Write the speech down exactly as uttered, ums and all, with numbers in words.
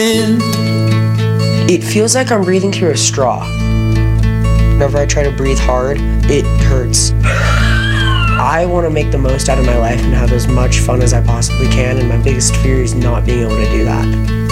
wind. It feels like I'm breathing through a straw. Whenever I try to breathe hard, it hurts. I want to make the most out of my life and have as much fun as I possibly can, and my biggest fear is not being able to do that.